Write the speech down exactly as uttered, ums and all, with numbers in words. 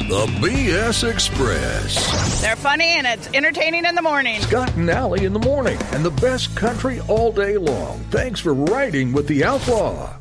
The B S Express. They're funny and it's entertaining in the morning. Scott and Allie in the morning, and the best country all day long. Thanks for riding with the Outlaw.